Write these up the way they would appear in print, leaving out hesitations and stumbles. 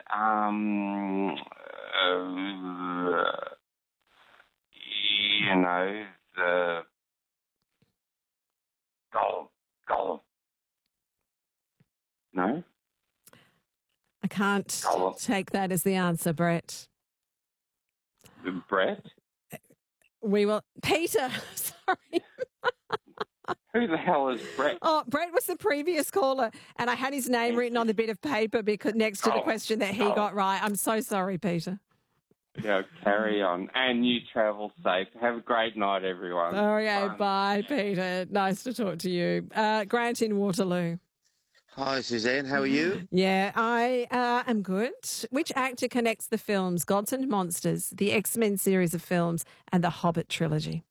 Um, you know, the goal. No? I can't take that as the answer, Brett. Brett? We will... Peter, sorry. Who the hell is Brett? Oh, Brett was the previous caller, and I had his name written on the bit of paper because next to the question that he got right. I'm so sorry, Peter. Yeah, carry on. And you travel safe. Have a great night, everyone. Okay, bye, Peter. Nice to talk to you. Grant in Waterloo. Hi, Suzanne. How are you? Yeah, I am good. Which actor connects the films Gods and Monsters, the X-Men series of films, and the Hobbit trilogy?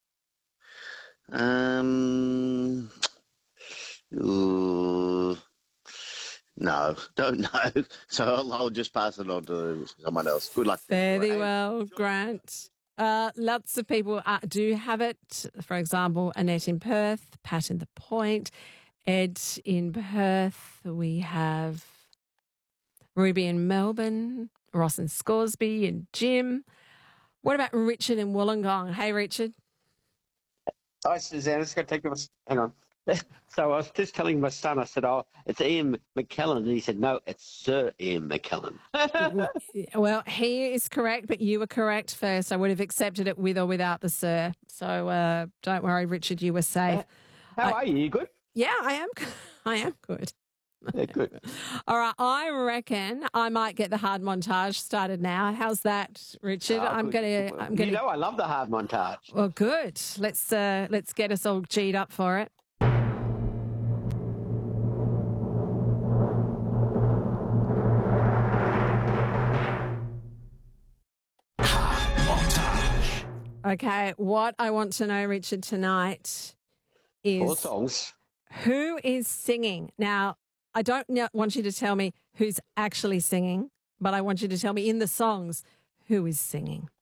No, don't know. So I'll just pass it on to someone else. Good luck. Very well, Grant. Lots of people do have it. For example, Annette in Perth, Pat in the Point, Ed in Perth. We have Ruby in Melbourne, Ross in Scoresby, and Jim. What about Richard in Wollongong? Hey, Richard. Hi, Suzanne. It's going to take a... Hang on. So I was just telling my son, I said, it's Ian McKellen. And he said, no, it's Sir Ian McKellen. Well, he is correct, but you were correct first. I would have accepted it with or without the Sir. So don't worry, Richard, you were safe. How are you? You good? Yeah, I am. I am good. Yeah, good. All right, I reckon I might get the hard montage started now. How's that, Richard? I'm gonna. You know, I love the hard montage. Well, good. Let's get us all G'd up for it. Okay, what I want to know, Richard, tonight is 4 songs. Who is singing? Now, I don't want you to tell me who's actually singing, but I want you to tell me in the songs who is singing.